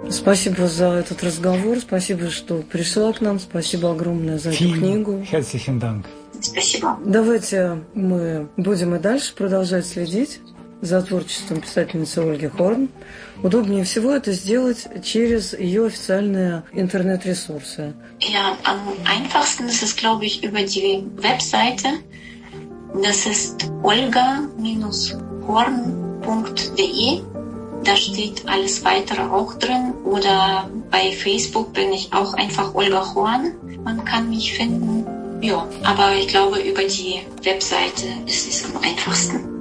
Спасибо за этот разговор, спасибо, что пришла к нам, спасибо огромное за эту книгу. Herzlichen Dank. Спасибо. Давайте мы будем и дальше продолжать следить за творчеством писательницы Ольги Хорн. Удобнее всего это сделать через ее официальные интернет-ресурсы. Ja, am einfachsten ist es, glaube ich, über die Webseite. Das ist olga-horn.de. Da steht alles weitere auch drin. Oder bei Facebook bin ich auch einfach Olga Horn. Man kann mich finden. Ja, aber ich glaube, über die Webseite ist es am einfachsten.